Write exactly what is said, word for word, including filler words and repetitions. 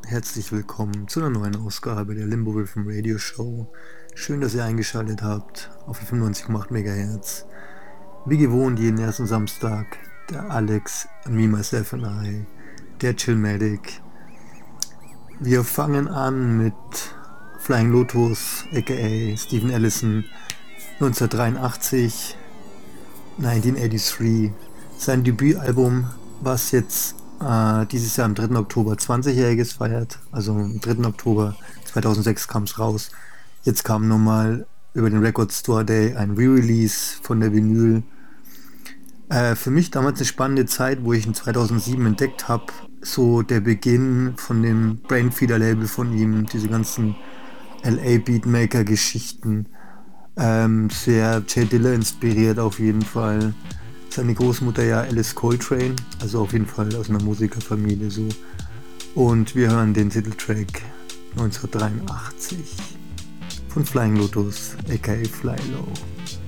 Herzlich willkommen zu einer neuen Ausgabe der Limbo Rhythm Radio Show. Schön, dass ihr eingeschaltet habt auf fünfundneunzig Komma acht Megahertz. Wie gewohnt jeden ersten Samstag der Alex, me, myself and I, der Chillmatic. Wir fangen an mit Flying Lotus, aka Steven Allison, neunzehnhundertdreiundachtzig, neunzehnhundertdreiundachtzig, sein Debütalbum, was jetzt äh, dieses Jahr am dritten Oktober zwanzigjähriges feiert, also am dritten Oktober zweitausendsechs kam es raus. Jetzt kam nochmal über den Record Store Day ein Re-Release von der Vinyl. Äh, für mich damals eine spannende Zeit, wo ich ihn zweitausendsieben entdeckt habe, so der Beginn von dem Brainfeeder Label von ihm, diese ganzen L A Beatmaker Geschichten. Ähm, sehr Jay Dilla inspiriert auf jeden Fall. Seine Großmutter ja Alice Coltrane, also auf jeden Fall aus einer Musikerfamilie so. Und wir hören den Titeltrack neunzehnhundertdreiundachtzig von Flying Lotus, aka Fly Low.